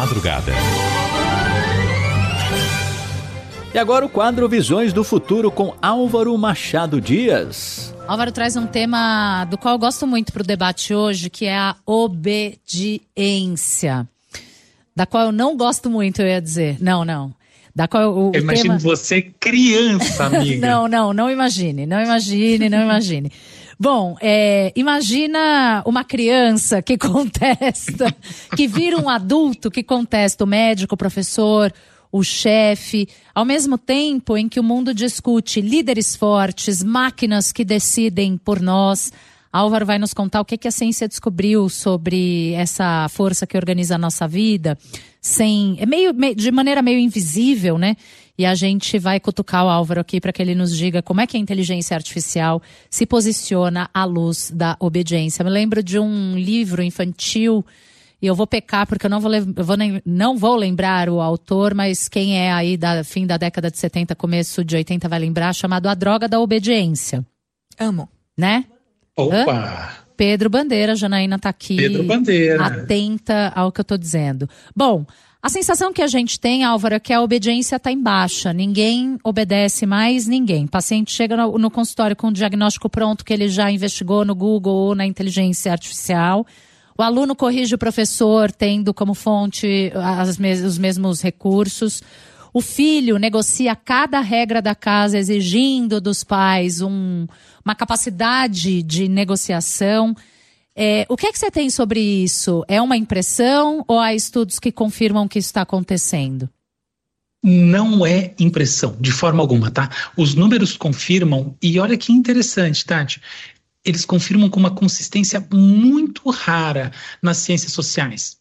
madrugada. E agora o quadro Visões do Futuro com Álvaro Machado Dias. Álvaro traz um tema do qual eu gosto muito para o debate hoje, que é a obediência. Da qual eu não gosto muito, eu ia dizer. Não. Da qual o imagino tema... você criança, amiga. Não imagine. Bom, imagina uma criança que contesta, que vira um adulto que contesta o médico, o professor, o chefe, ao mesmo tempo em que o mundo discute líderes fortes, máquinas que decidem por nós. Álvaro vai nos contar o que a ciência descobriu sobre essa força que organiza a nossa vida, de maneira meio invisível, né? E a gente vai cutucar o Álvaro aqui para que ele nos diga como é que a inteligência artificial se posiciona à luz da obediência. Eu me lembro de um livro infantil, e eu vou pecar porque eu não vou lembrar o autor, mas quem é aí fim da década de 70, começo de 80 vai lembrar, chamado A Droga da Obediência. Amo. Né? Opa! Pedro Bandeira, Janaína tá aqui. Pedro Bandeira. Atenta ao que eu tô dizendo. Bom, a sensação que a gente tem, Álvaro, é que a obediência tá em baixa. Ninguém obedece mais ninguém. O paciente chega no consultório com o diagnóstico pronto que ele já investigou no Google ou na inteligência artificial. O aluno corrige o professor tendo como fonte os mesmos recursos. O filho negocia cada regra da casa exigindo dos pais uma capacidade de negociação. O que você tem sobre isso? É uma impressão ou há estudos que confirmam que isso está acontecendo? Não é impressão, de forma alguma, tá? Os números confirmam, e olha que interessante, Tati. Eles confirmam com uma consistência muito rara nas ciências sociais.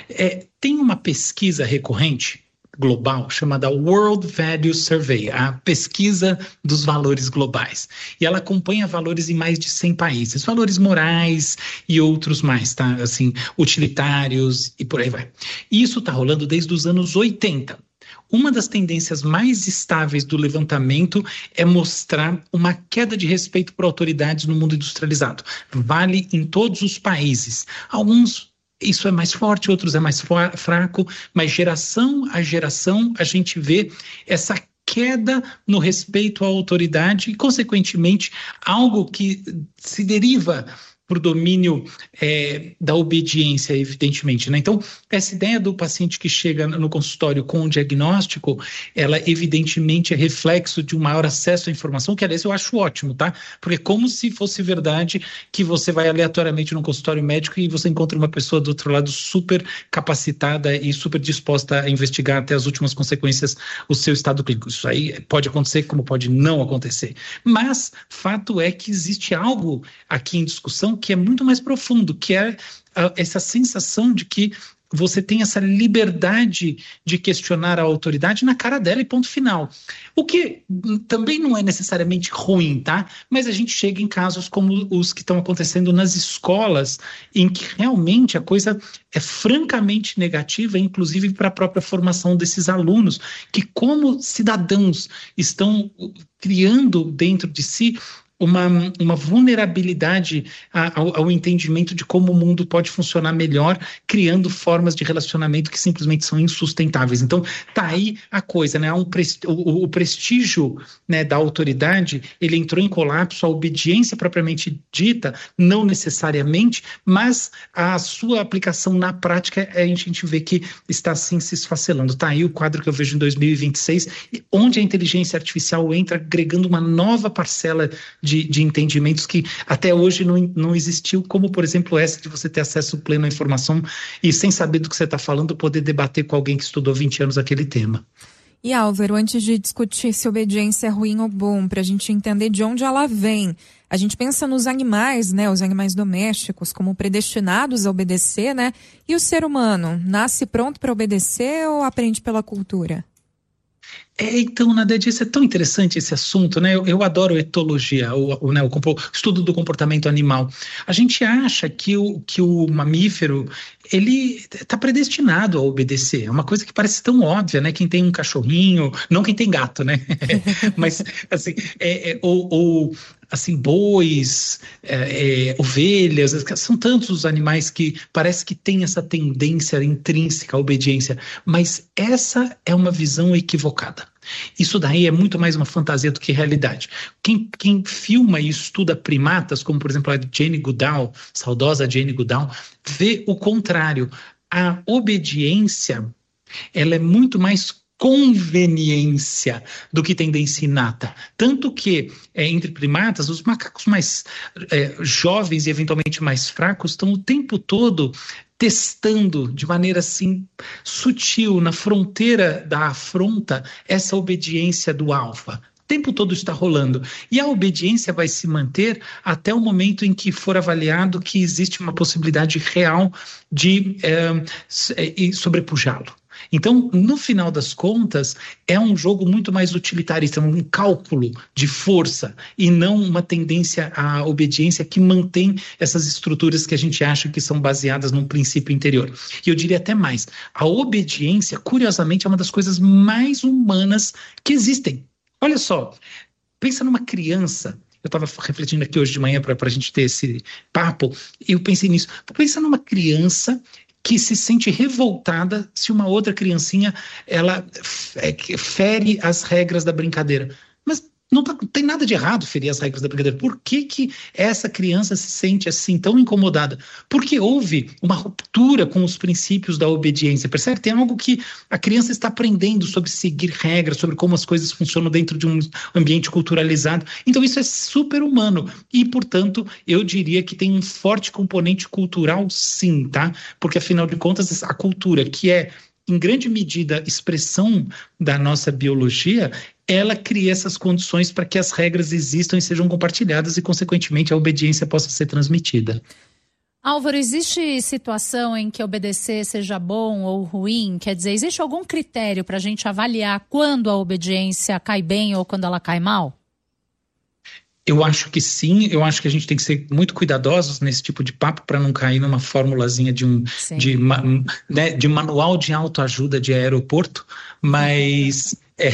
Tem uma pesquisa recorrente global chamada World Value Survey, a pesquisa dos valores globais. E ela acompanha valores em mais de 100 países, valores morais e outros mais, tá? Assim, utilitários e por aí vai. E isso está rolando desde os anos 80. Uma das tendências mais estáveis do levantamento é mostrar uma queda de respeito por autoridades no mundo industrializado. Vale em todos os países. Alguns isso é mais forte, outros é mais fraco, mas geração a geração a gente vê essa queda no respeito à autoridade e, consequentemente, algo que se deriva por domínio da obediência, evidentemente, né? Então, essa ideia do paciente que chega no consultório com um diagnóstico, ela evidentemente é reflexo de um maior acesso à informação, que aliás eu acho ótimo, tá? Porque é como se fosse verdade que você vai aleatoriamente num consultório médico e você encontra uma pessoa do outro lado super capacitada e super disposta a investigar até as últimas consequências o seu estado clínico. Isso aí pode acontecer como pode não acontecer. Mas, fato é que existe algo aqui em discussão que é muito mais profundo, que é essa sensação de que você tem essa liberdade de questionar a autoridade na cara dela e ponto final. O que também não é necessariamente ruim, tá? Mas a gente chega em casos como os que estão acontecendo nas escolas, em que realmente a coisa é francamente negativa, inclusive para a própria formação desses alunos, que como cidadãos estão criando dentro de si uma vulnerabilidade ao entendimento de como o mundo pode funcionar melhor, criando formas de relacionamento que simplesmente são insustentáveis. Então, tá aí a coisa, né? O prestígio, né, da autoridade, ele entrou em colapso, a obediência propriamente dita, não necessariamente, mas a sua aplicação na prática, a gente vê que está assim se esfacelando. Tá aí o quadro que eu vejo em 2026, onde a inteligência artificial entra agregando uma nova parcela de entendimentos que até hoje não existiu, como, por exemplo, essa de você ter acesso pleno à informação e, sem saber do que você está falando, poder debater com alguém que estudou 20 anos aquele tema. E, Álvaro, antes de discutir se obediência é ruim ou bom, para a gente entender de onde ela vem, a gente pensa nos animais, né, os animais domésticos, como predestinados a obedecer, né? E o ser humano, nasce pronto para obedecer ou aprende pela cultura? Então, Nadia, isso é tão interessante esse assunto, né? Eu adoro etologia, o estudo do comportamento animal. A gente acha que o mamífero, ele está predestinado a obedecer. É uma coisa que parece tão óbvia, né? Quem tem um cachorrinho, não quem tem gato, né? Mas, assim, assim, bois, ovelhas, são tantos os animais que parece que tem essa tendência intrínseca à obediência, mas essa é uma visão equivocada. Isso daí é muito mais uma fantasia do que realidade. Quem filma e estuda primatas, como por exemplo a Jane Goodall, saudosa Jane Goodall, vê o contrário. A obediência, ela é muito mais conveniência do que tendência inata. Tanto que, entre primatas, os macacos mais jovens e eventualmente mais fracos estão o tempo todo testando de maneira assim sutil, na fronteira da afronta, essa obediência do alfa. O tempo todo está rolando. E a obediência vai se manter até o momento em que for avaliado que existe uma possibilidade real de sobrepujá-lo. Então, no final das contas, é um jogo muito mais utilitarista, um cálculo de força e não uma tendência à obediência que mantém essas estruturas que a gente acha que são baseadas num princípio interior. E eu diria até mais, a obediência, curiosamente, é uma das coisas mais humanas que existem. Olha só, pensa numa criança. Eu estava refletindo aqui hoje de manhã para a gente ter esse papo, e eu pensei nisso. Pensa numa criança que se sente revoltada se uma outra criancinha ela fere as regras da brincadeira. Mas não tem nada de errado ferir as regras da brincadeira. Por que essa criança se sente assim tão incomodada? Porque houve uma ruptura com os princípios da obediência. Percebe? Tem algo que a criança está aprendendo sobre seguir regras, sobre como as coisas funcionam dentro de um ambiente culturalizado. Então isso é super humano. E, portanto, eu diria que tem um forte componente cultural, sim, tá? Porque, afinal de contas, a cultura, que é, em grande medida, expressão da nossa biologia, ela cria essas condições para que as regras existam e sejam compartilhadas e, consequentemente, a obediência possa ser transmitida. Álvaro, existe situação em que obedecer seja bom ou ruim? Quer dizer, existe algum critério para a gente avaliar quando a obediência cai bem ou quando ela cai mal? Eu acho que sim, eu acho que a gente tem que ser muito cuidadosos nesse tipo de papo para não cair numa formulazinha de manual de autoajuda de aeroporto, mas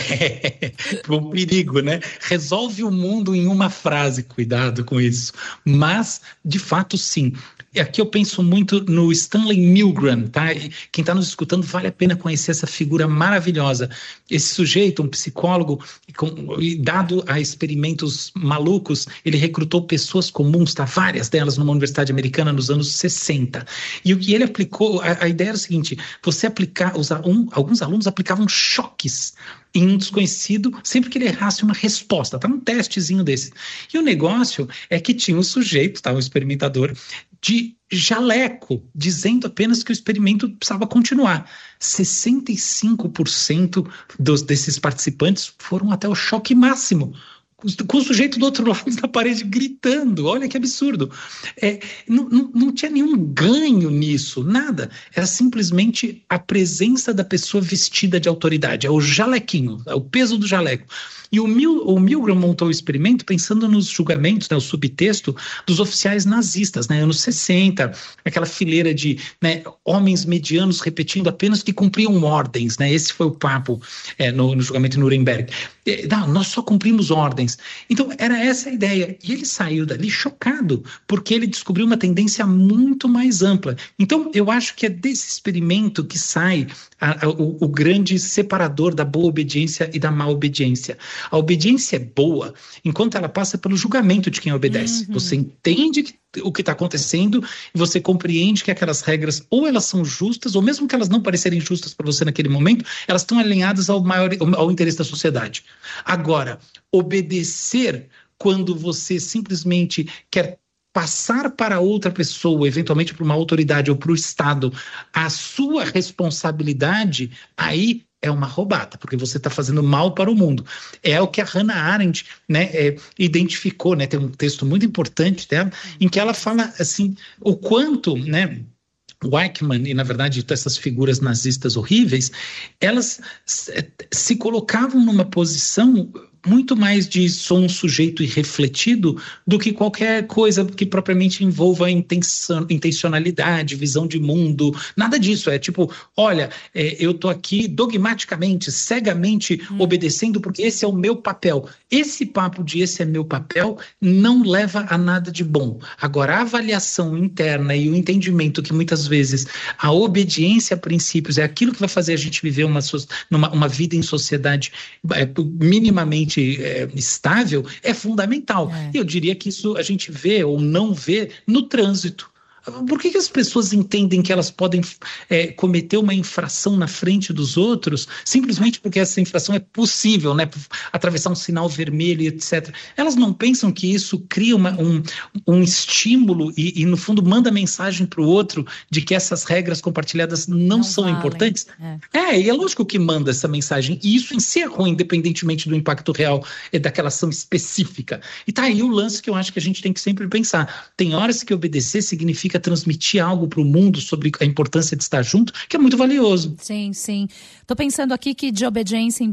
um perigo, né? Resolve o mundo em uma frase, cuidado com isso. Mas, de fato, sim. Aqui eu penso muito no Stanley Milgram, tá? Quem está nos escutando vale a pena conhecer essa figura maravilhosa. Esse sujeito, um psicólogo, dado a experimentos malucos, ele recrutou pessoas comuns, tá? Várias delas numa universidade americana nos anos 60. E o que ele aplicou, a ideia era o seguinte, alguns alunos aplicavam choques em um desconhecido sempre que ele errasse uma resposta, tá? Um testezinho desse. E o negócio é que tinha um sujeito, tá? Um experimentador, de jaleco, dizendo apenas que o experimento precisava continuar. 65% desses participantes foram até o choque máximo, com o sujeito do outro lado da parede gritando. Olha que absurdo. Não tinha nenhum ganho nisso, nada. Era simplesmente a presença da pessoa vestida de autoridade. É o jalequinho, é o peso do jaleco. E o Milgram montou o experimento pensando nos julgamentos, né, o subtexto dos oficiais nazistas, né, anos 60, aquela fileira de, né, homens medianos repetindo apenas que cumpriam ordens, né, esse foi o papo no julgamento de Nuremberg. Não, nós só cumprimos ordens. Então, era essa a ideia. E ele saiu dali chocado, porque ele descobriu uma tendência muito mais ampla. Então, eu acho que é desse experimento que sai o grande separador da boa obediência e da má obediência. A obediência é boa enquanto ela passa pelo julgamento de quem obedece. Uhum. Você entende o que está acontecendo e você compreende que aquelas regras ou elas são justas, ou mesmo que elas não parecerem justas para você naquele momento, elas estão alinhadas ao interesse da sociedade. Agora, obedecer quando você simplesmente quer passar para outra pessoa, eventualmente para uma autoridade ou para o Estado, a sua responsabilidade, aí é uma roubada, porque você está fazendo mal para o mundo. É o que a Hannah Arendt, né, identificou, né, tem um texto muito importante dela, em que ela fala assim, o quanto, né, Weichmann e, na verdade, essas figuras nazistas horríveis, elas se colocavam numa posição muito mais de sou um sujeito irrefletido do que qualquer coisa que propriamente envolva intencionalidade, visão de mundo, nada disso. É tipo, olha, eu tô aqui dogmaticamente, cegamente obedecendo porque esse é o meu papel. Esse papo de esse é meu papel não leva a nada de bom. Agora, a avaliação interna e o entendimento que muitas vezes a obediência a princípios é aquilo que vai fazer a gente viver uma vida em sociedade minimamente estável, é fundamental. Eu diria que isso a gente vê ou não vê no trânsito. Por que as pessoas entendem que elas podem cometer uma infração na frente dos outros simplesmente porque essa infração é possível, né? Atravessar um sinal vermelho, etc. Elas não pensam que isso cria um estímulo e, no fundo, manda mensagem para o outro de que essas regras compartilhadas não são valem. Importantes? E é lógico que manda essa mensagem. E isso em si é ruim, independentemente do impacto real daquela ação específica. E tá aí o lance que eu acho que a gente tem que sempre pensar. Tem horas que obedecer significa transmitir algo para o mundo sobre a importância de estar junto, que é muito valioso. Sim, sim. Estou pensando aqui que de obediência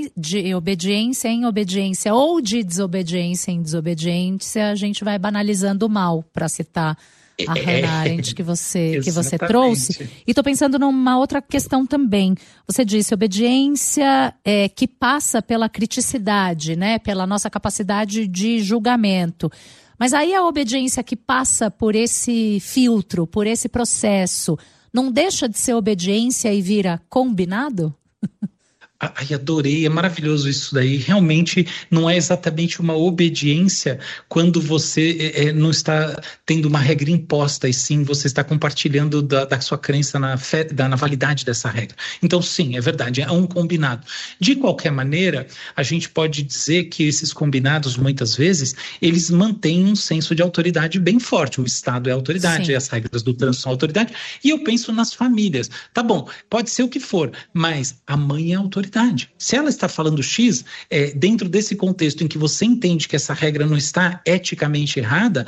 em obediência ou de desobediência em desobediência, a gente vai banalizando o mal, para citar a Hannah Arendt que você trouxe. E estou pensando numa outra questão também. Você disse obediência que passa pela criticidade, né? Pela nossa capacidade de julgamento. Mas aí a obediência que passa por esse filtro, por esse processo, não deixa de ser obediência e vira combinado? Ai, adorei, é maravilhoso isso daí. Realmente não é exatamente uma obediência quando você não está tendo uma regra imposta, e sim você está compartilhando da sua crença na validade dessa regra. Então sim, é verdade, é um combinado. De qualquer maneira, a gente pode dizer que esses combinados, muitas vezes, eles mantêm um senso de autoridade bem forte. O Estado é autoridade, as regras do trânsito são autoridade, e eu penso nas famílias. Tá bom, pode ser o que for, mas a mãe é autoridade. Se ela está falando X, dentro desse contexto em que você entende que essa regra não está eticamente errada,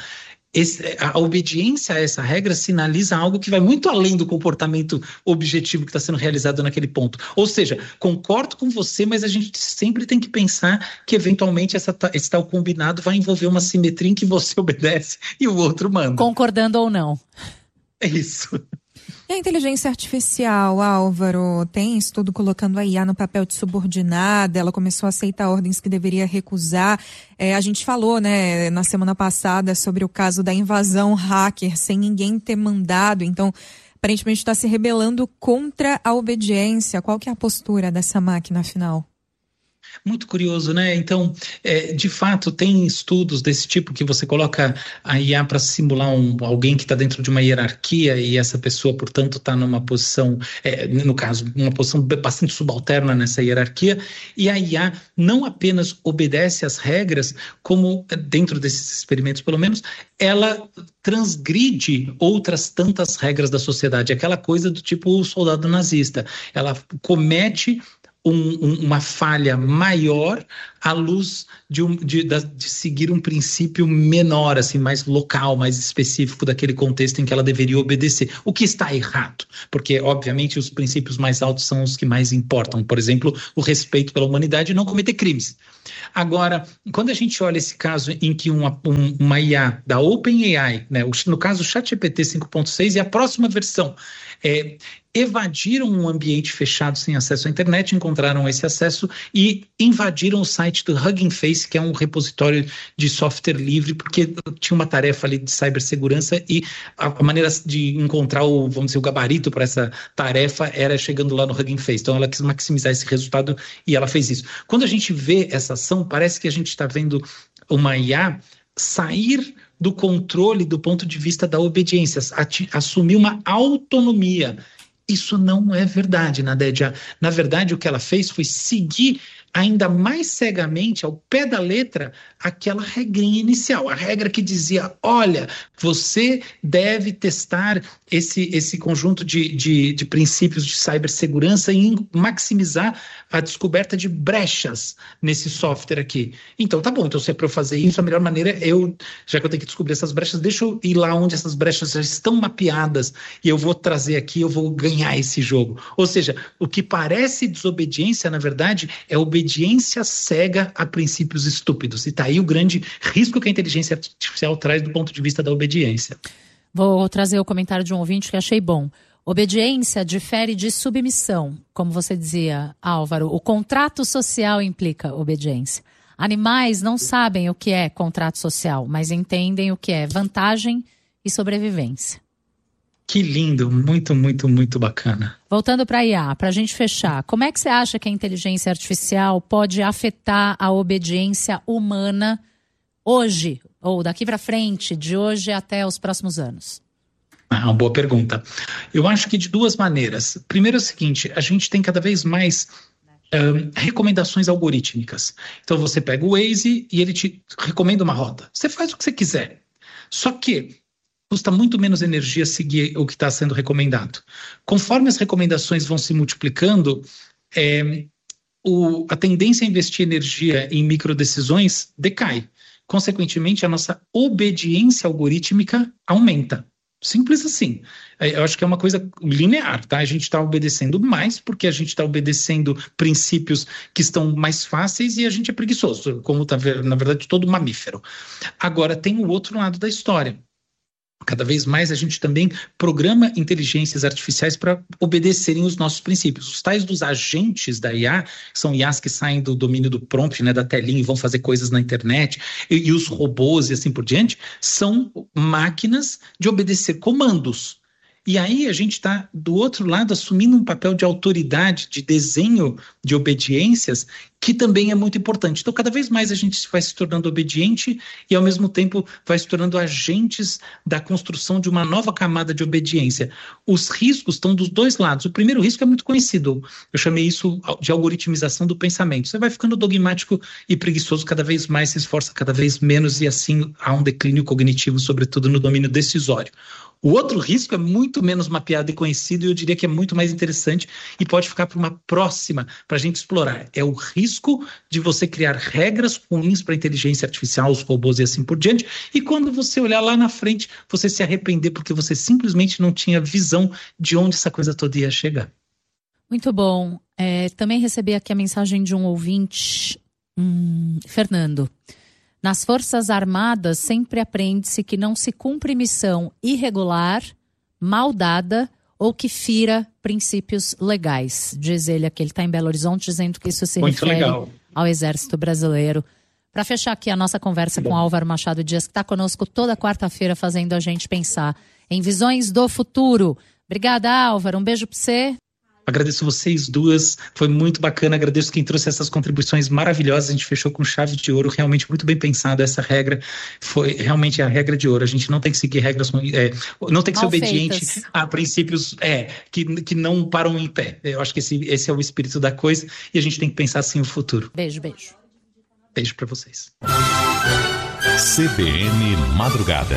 a obediência a essa regra sinaliza algo que vai muito além do comportamento objetivo que está sendo realizado naquele ponto. Ou seja, concordo com você, mas a gente sempre tem que pensar que eventualmente esse tal combinado vai envolver uma simetria em que você obedece e o outro manda. Concordando ou não. É isso. E a inteligência artificial, Álvaro, tem estudo colocando a IA no papel de subordinada, ela começou a aceitar ordens que deveria recusar. A gente falou, né, na semana passada sobre o caso da invasão hacker, sem ninguém ter mandado, então aparentemente está se rebelando contra a obediência. Qual que é a postura dessa máquina, afinal? Muito curioso, né? Então, de fato, tem estudos desse tipo que você coloca a IA para simular alguém que está dentro de uma hierarquia e essa pessoa, portanto, está numa posição, no caso, uma posição bastante subalterna nessa hierarquia, e a IA não apenas obedece às regras, como dentro desses experimentos, pelo menos, ela transgride outras tantas regras da sociedade, aquela coisa do tipo o soldado nazista. Ela comete uma falha maior à luz de seguir um princípio menor, assim, mais local, mais específico daquele contexto em que ela deveria obedecer. O que está errado? Porque, obviamente, os princípios mais altos são os que mais importam. Por exemplo, o respeito pela humanidade e não cometer crimes. Agora, quando a gente olha esse caso em que uma IA da OpenAI, né, no caso o ChatGPT 5.6 e a próxima versão, evadiram um ambiente fechado sem acesso à internet, encontraram esse acesso e invadiram o site do Hugging Face, que é um repositório de software livre, porque tinha uma tarefa ali de cibersegurança e a maneira de encontrar vamos dizer, o gabarito para essa tarefa era chegando lá no Hugging Face. Então ela quis maximizar esse resultado e ela fez isso. Quando a gente vê essa ação, parece que a gente está vendo uma IA sair do controle do ponto de vista da obediência, assumir uma autonomia. Isso não é verdade, Nadédia. Na verdade, o que ela fez foi seguir ainda mais cegamente, ao pé da letra, aquela regrinha inicial. A regra que dizia, olha, você deve testar esse conjunto de princípios de cibersegurança e maximizar a descoberta de brechas nesse software aqui. Então, tá bom. Então, se é para eu fazer isso, a melhor maneira já que eu tenho que descobrir essas brechas, deixa eu ir lá onde essas brechas já estão mapeadas e eu vou trazer aqui, eu vou ganhar esse jogo. Ou seja, o que parece desobediência, na verdade, é obediência obediência cega a princípios estúpidos. E está aí o grande risco que a inteligência artificial traz do ponto de vista da obediência. Vou trazer o comentário de um ouvinte que achei bom. Obediência difere de submissão. Como você dizia, Álvaro, o contrato social implica obediência. Animais não sabem o que é contrato social, mas entendem o que é vantagem e sobrevivência. Que lindo, muito, muito, muito bacana. Voltando para a IA, para a gente fechar, como é que você acha que a inteligência artificial pode afetar a obediência humana hoje, ou daqui para frente, de hoje até os próximos anos? Uma boa pergunta. Eu acho que de duas maneiras. Primeiro é o seguinte, a gente tem cada vez mais recomendações algorítmicas. Então você pega o Waze e ele te recomenda uma rota. Você faz o que você quiser. Só que custa muito menos energia seguir o que está sendo recomendado. Conforme as recomendações vão se multiplicando, a tendência a investir energia em microdecisões decai. Consequentemente, a nossa obediência algorítmica aumenta. Simples assim. Eu acho que é uma coisa linear, tá? A gente está obedecendo mais porque a gente está obedecendo princípios que estão mais fáceis e a gente é preguiçoso, como tá, na verdade, todo mamífero. Agora, tem o outro lado da história. Cada vez mais a gente também programa inteligências artificiais para obedecerem os nossos princípios. Os tais dos agentes da IA, são IAs que saem do domínio do prompt, né, da telinha, e vão fazer coisas na internet, e os robôs e assim por diante, são máquinas de obedecer comandos. E aí a gente está, do outro lado, assumindo um papel de autoridade, de desenho de obediências, que também é muito importante. Então, cada vez mais a gente vai se tornando obediente e, ao mesmo tempo, vai se tornando agentes da construção de uma nova camada de obediência. Os riscos estão dos dois lados. O primeiro risco é muito conhecido. Eu chamei isso de algoritmização do pensamento. Você vai ficando dogmático e preguiçoso, cada vez mais se esforça cada vez menos e, assim, há um declínio cognitivo, sobretudo no domínio decisório. O outro risco é muito menos mapeado e conhecido e eu diria que é muito mais interessante e pode ficar para uma próxima para a gente explorar. É o risco de você criar regras ruins para a inteligência artificial, os robôs e assim por diante, e quando você olhar lá na frente, você se arrepender porque você simplesmente não tinha visão de onde essa coisa toda ia chegar. Muito bom. Também recebi aqui a mensagem de um ouvinte, Fernando. Nas Forças Armadas sempre aprende-se que não se cumpre missão irregular, mal dada ou que fira princípios legais. Diz ele aqui, ele está em Belo Horizonte, dizendo que isso se refere ao Exército Brasileiro. Para fechar aqui a nossa conversa com Álvaro Machado Dias, que está conosco toda quarta-feira fazendo a gente pensar em visões do futuro. Obrigada, Álvaro. Um beijo para você. Agradeço vocês duas, foi muito bacana, agradeço quem trouxe essas contribuições maravilhosas, a gente fechou com chave de ouro, realmente muito bem pensado, essa regra foi realmente a regra de ouro, a gente não tem que seguir regras, não tem que ser obediente a princípios que não param em pé, eu acho que esse é o espírito da coisa e a gente tem que pensar assim o futuro. Beijo. Beijo para vocês. CBN Madrugada.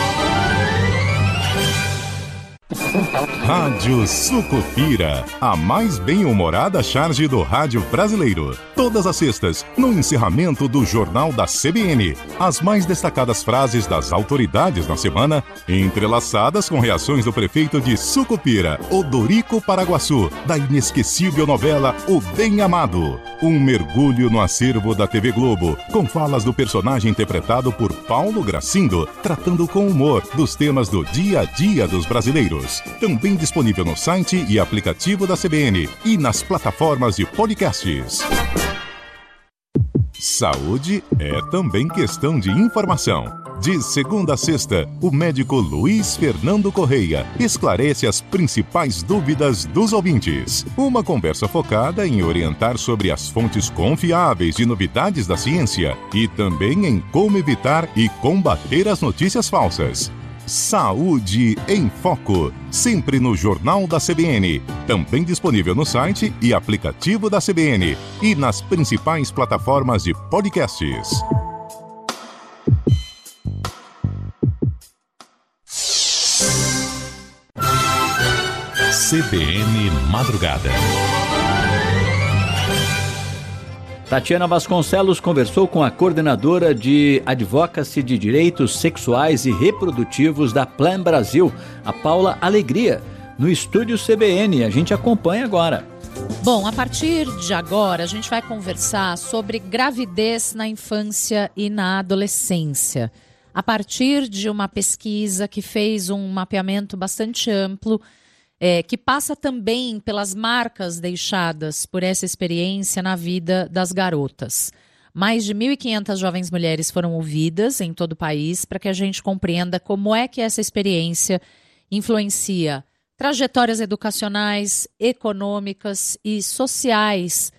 Rádio Sucupira, a mais bem-humorada charge do rádio brasileiro. Todas as sextas, no encerramento do Jornal da CBN, as mais destacadas frases das autoridades na semana, entrelaçadas com reações do prefeito de Sucupira, Odorico Paraguaçu, da inesquecível novela O Bem Amado. Um mergulho no acervo da TV Globo, com falas do personagem interpretado por Paulo Gracindo, tratando com humor dos temas do dia a dia dos brasileiros. Também disponível no site e aplicativo da CBN e nas plataformas de podcasts. Saúde é também questão de informação. De segunda a sexta, o médico Luiz Fernando Correia esclarece as principais dúvidas dos ouvintes. Uma conversa focada em orientar sobre as fontes confiáveis de novidades da ciência e também em como evitar e combater as notícias falsas. Saúde em Foco, sempre no Jornal da CBN, também disponível no site e aplicativo da CBN e nas principais plataformas de podcasts. CBN Madrugada. Tatiana Vasconcelos conversou com a coordenadora de Advocacy de Direitos Sexuais e Reprodutivos da Plan Brasil, a Paula Alegria, no estúdio CBN. A gente acompanha agora. Bom, a partir de agora a gente vai conversar sobre gravidez na infância e na adolescência. A partir de uma pesquisa que fez um mapeamento bastante amplo, que passa também pelas marcas deixadas por essa experiência na vida das garotas. Mais de 1.500 jovens mulheres foram ouvidas em todo o país para que a gente compreenda como é que essa experiência influencia trajetórias educacionais, econômicas e sociais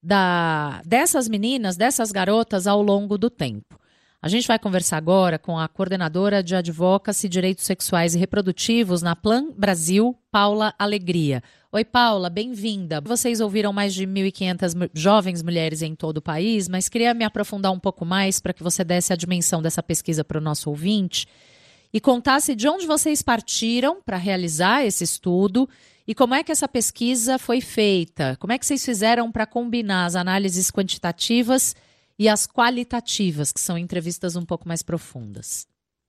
dessas meninas, dessas garotas ao longo do tempo. A gente vai conversar agora com a coordenadora de Advocacy, Direitos Sexuais e Reprodutivos na Plan Brasil, Paula Alegria. Oi, Paula, bem-vinda. Vocês ouviram mais de 1.500 jovens mulheres em todo o país, mas queria me aprofundar um pouco mais para que você desse a dimensão dessa pesquisa para o nosso ouvinte e contasse de onde vocês partiram para realizar esse estudo e como é que essa pesquisa foi feita. Como é que vocês fizeram para combinar as análises quantitativas e as qualitativas, que são entrevistas um pouco mais profundas?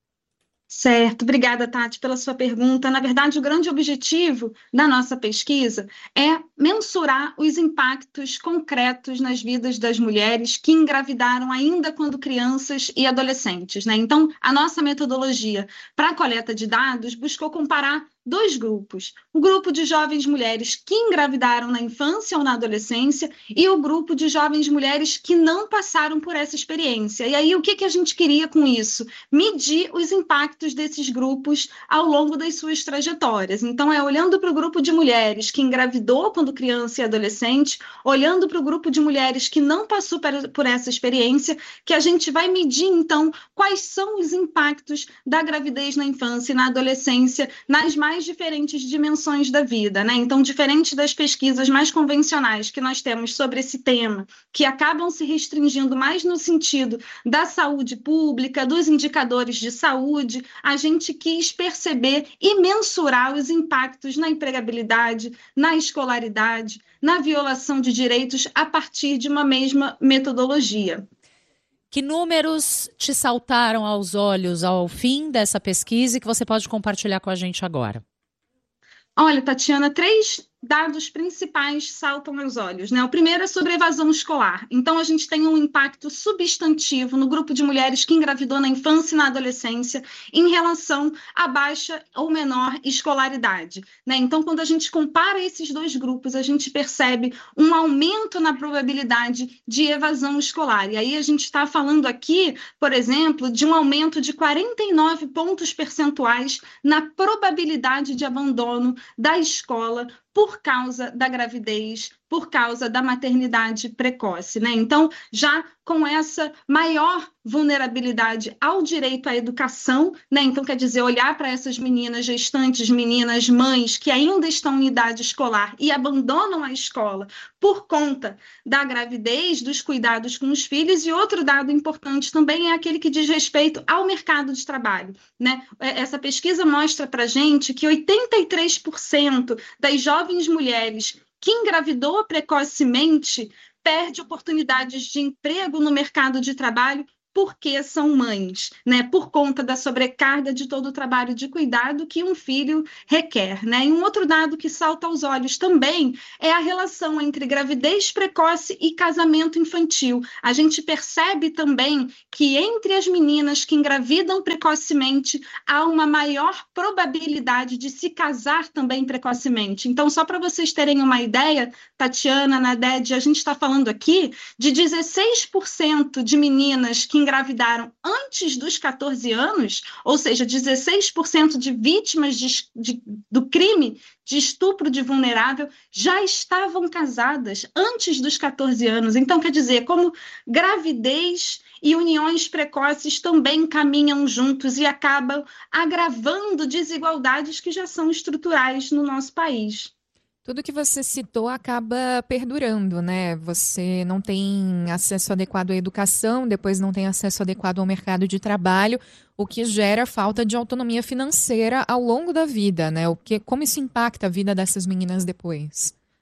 Certo, obrigada, Tati, pela sua pergunta. Na verdade, o grande objetivo da nossa pesquisa é mensurar os impactos concretos nas vidas das mulheres que engravidaram ainda quando crianças e adolescentes, né? Então, a nossa metodologia para a coleta de dados buscou comparar dois grupos: o grupo de jovens mulheres que engravidaram na infância ou na adolescência e o grupo de jovens mulheres que não passaram por essa experiência. E aí, o que a gente queria com isso? Medir os impactos desses grupos ao longo das suas trajetórias. Então, olhando para o grupo de mulheres que engravidou quando criança e adolescente, olhando para o grupo de mulheres que não passou por essa experiência, que a gente vai medir, então, quais são os impactos da gravidez na infância e na adolescência nas mais diferentes dimensões da vida, né? Então, diferente das pesquisas mais convencionais que nós temos sobre esse tema, que acabam se restringindo mais no sentido da saúde pública, dos indicadores de saúde, a gente quis perceber e mensurar os impactos na empregabilidade, na escolaridade, na violação de direitos a partir de uma mesma metodologia. Que números te saltaram aos olhos ao fim dessa pesquisa e que você pode compartilhar com a gente agora? Olha, Tatiana, 3 dados principais saltam aos olhos, né? O primeiro é sobre evasão escolar. Então, a gente tem um impacto substantivo no grupo de mulheres que engravidou na infância e na adolescência em relação à baixa ou menor escolaridade, né? Então, quando a gente compara esses dois grupos, a gente percebe um aumento na probabilidade de evasão escolar. E aí a gente está falando aqui, por exemplo, de um aumento de 49 pontos percentuais na probabilidade de abandono da escola por causa da gravidez, por causa da maternidade precoce, né? Então, já com essa maior vulnerabilidade ao direito à educação, né? Então, quer dizer, olhar para essas meninas gestantes, meninas mães que ainda estão em idade escolar e abandonam a escola por conta da gravidez, dos cuidados com os filhos. E outro dado importante também é aquele que diz respeito ao mercado de trabalho, né? Essa pesquisa mostra para a gente que 83% das jovens mulheres que engravidou precocemente perde oportunidades de emprego no mercado de trabalho porque são mães, né? Por conta da sobrecarga de todo o trabalho de cuidado que um filho requer, né? E um outro dado que salta aos olhos também é a relação entre gravidez precoce e casamento infantil. A gente percebe também que entre as meninas que engravidam precocemente há uma maior probabilidade de se casar também precocemente. Então, só para vocês terem uma ideia, Tatiana, Naded, a gente está falando aqui de 16% de meninas que engravidaram antes dos 14 anos, ou seja, 16% de vítimas do crime de estupro de vulnerável já estavam casadas antes dos 14 anos. Então, quer dizer, como gravidez e uniões precoces também caminham juntos e acabam agravando desigualdades que já são estruturais no nosso país. Tudo que você citou acaba perdurando, né? Você não tem acesso adequado à educação, depois não tem acesso adequado ao mercado de trabalho, o que gera falta de autonomia financeira ao longo da vida, né? Como isso impacta a vida dessas meninas depois?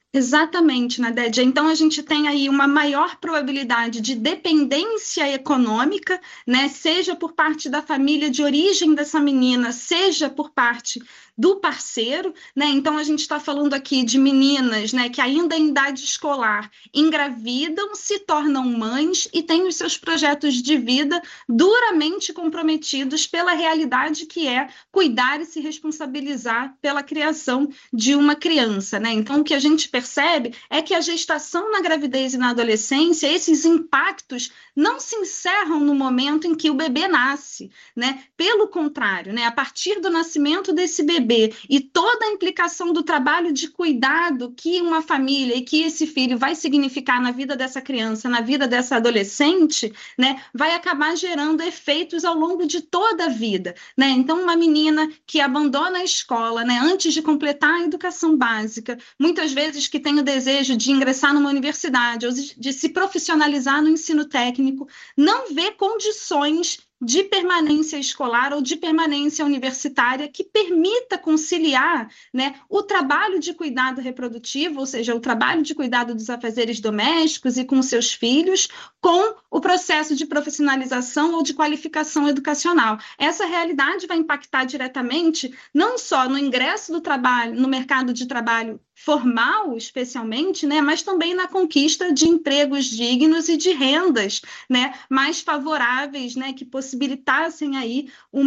Exatamente, Nadédia. Então, a gente tem aí uma maior probabilidade de dependência econômica, né? Seja por parte da família de origem dessa menina, seja por parte do parceiro, né? Então, a gente está falando aqui de meninas, né, que ainda em idade escolar engravidam, se tornam mães e têm os seus projetos de vida duramente comprometidos pela realidade que é cuidar e se responsabilizar pela criação de uma criança, né? Então, o que a gente percebe é que a gestação na gravidez e na adolescência, esses impactos não se encerram no momento em que o bebê nasce, né? Pelo contrário, né? A partir do nascimento desse bebê e toda a implicação do trabalho de cuidado que uma família e que esse filho vai significar na vida dessa criança, na vida dessa adolescente, né? Vai acabar gerando efeitos ao longo de toda a vida, né? Então, uma menina que abandona a escola, né, antes de completar a educação básica, muitas vezes que tem o desejo de ingressar numa universidade ou de se profissionalizar no ensino técnico, não vê condições de permanência escolar ou de permanência universitária que permita conciliar, né, o trabalho de cuidado reprodutivo, ou seja, o trabalho de cuidado dos afazeres domésticos e com seus filhos, com o processo de profissionalização ou de qualificação educacional. Essa realidade vai impactar diretamente não só no ingresso do trabalho, no mercado de trabalho formal, especialmente, né, mas também na conquista de empregos dignos e de rendas, né, mais favoráveis, né, que possibilitassem aí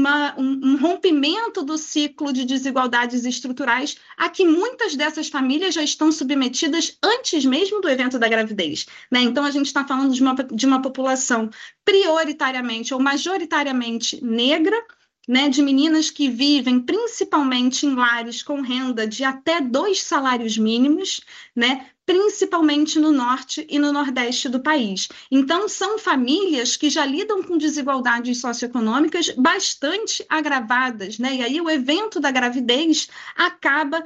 um rompimento do ciclo de desigualdades estruturais a que muitas dessas famílias já estão submetidas antes mesmo do evento da gravidez, né? Então, a gente está falando de uma população prioritariamente ou majoritariamente negra, né, de meninas que vivem principalmente em lares com renda de até 2 salários mínimos, né, principalmente no norte e no nordeste do país. Então, são famílias que já lidam com desigualdades socioeconômicas bastante agravadas, né? E aí o evento da gravidez acaba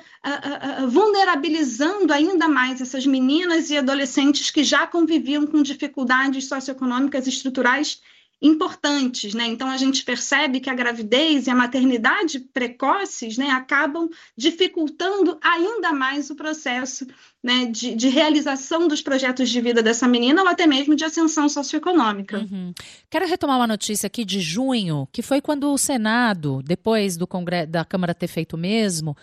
vulnerabilizando ainda mais essas meninas e adolescentes que já conviviam com dificuldades socioeconômicas estruturais importantes, né? Então, a gente percebe que a gravidez e a maternidade precoces, né, acabam dificultando ainda mais o processo, né, de realização dos projetos de vida dessa menina ou até mesmo de ascensão socioeconômica. Uhum. Quero retomar uma notícia aqui de junho, que foi quando o Senado, depois da Câmara ter feito o mesmo,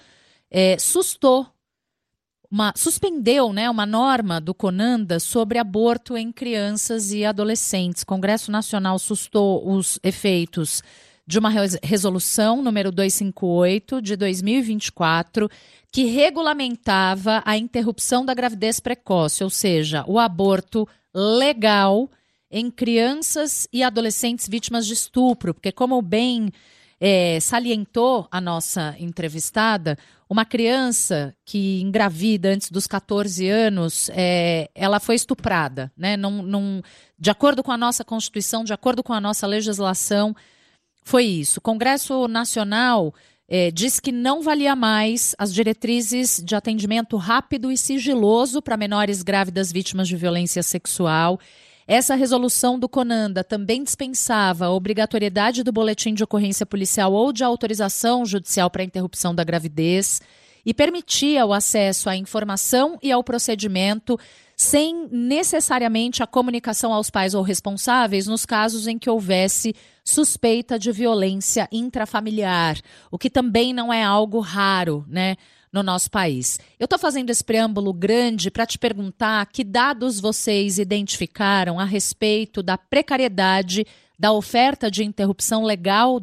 suspendeu, né, uma norma do CONANDA sobre aborto em crianças e adolescentes. O Congresso Nacional sustou os efeitos de uma resolução número 258 de 2024, que regulamentava a interrupção da gravidez precoce, ou seja, o aborto legal em crianças e adolescentes vítimas de estupro, porque como bem salientou a nossa entrevistada, uma criança que engravida antes dos 14 anos, ela foi estuprada, né? De acordo com a nossa Constituição, de acordo com a nossa legislação, foi isso. O Congresso Nacional disse que não valia mais as diretrizes de atendimento rápido e sigiloso para menores grávidas vítimas de violência sexual. Essa resolução do CONANDA também dispensava a obrigatoriedade do boletim de ocorrência policial ou de autorização judicial para interrupção da gravidez e permitia o acesso à informação e ao procedimento sem necessariamente a comunicação aos pais ou responsáveis nos casos em que houvesse suspeita de violência intrafamiliar, o que também não é algo raro, né, no nosso país. Eu estou fazendo esse preâmbulo grande para te perguntar que dados vocês identificaram a respeito da precariedade da oferta de interrupção legal